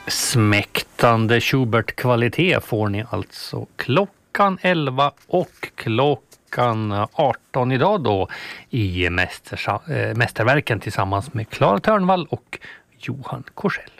Smäktande Schubert-kvalitet får ni alltså klockan 11 och klockan 18 idag då i mästerverken tillsammans med Clara Törnvall och Johan Korsell.